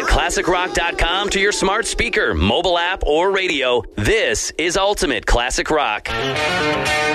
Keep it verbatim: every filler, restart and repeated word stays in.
ultimate classic rock dot com to your smart speaker, mobile app, or radio. This is Ultimate Classic Rock.